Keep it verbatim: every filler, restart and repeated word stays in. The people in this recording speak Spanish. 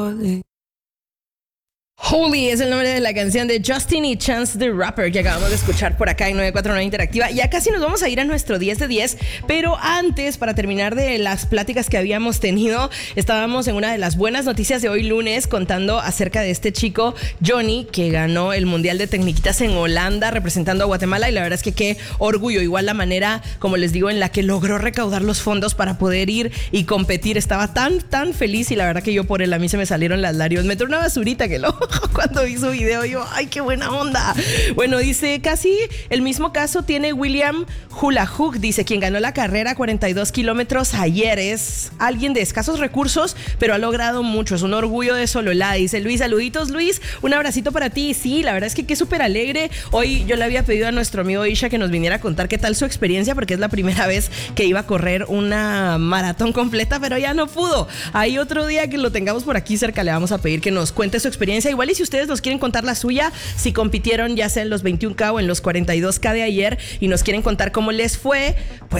Holy es el nombre de la canción de Justin y Chance the Rapper que acabamos de escuchar por acá en novecientos cuarenta y nueve Interactiva. Ya casi nos vamos a ir a nuestro diez de diez, pero antes, para terminar de las pláticas que habíamos tenido, estábamos en una de las buenas noticias de hoy lunes contando acerca de este chico Johnny que ganó el Mundial de Tecniquitas en Holanda representando a Guatemala, y la verdad es que qué orgullo, igual la manera, como les digo, en la que logró recaudar los fondos para poder ir y competir. Estaba tan, tan feliz, y la verdad que yo por él a mí se me salieron las lágrimas. Me entró una basurita que lo cuando vi su video, yo, ay, qué buena onda. Bueno, dice, casi el mismo caso tiene William Hula Hook, dice, quien ganó la carrera cuarenta y dos kilómetros ayer. Es alguien de escasos recursos, pero ha logrado mucho, es un orgullo de Sololá. Dice Luis, saluditos Luis, un abracito para ti. Sí, la verdad es que qué súper alegre. Hoy yo le había pedido a nuestro amigo Isha que nos viniera a contar qué tal su experiencia, porque es la primera vez que iba a correr una maratón completa, pero ya no pudo. Hay otro día que lo tengamos por aquí cerca, le vamos a pedir que nos cuente su experiencia. Igual, y si ustedes nos quieren contar la suya, si compitieron ya sea en los veintiún K o en los cuarenta y dos K de ayer y nos quieren contar cómo les fue, pues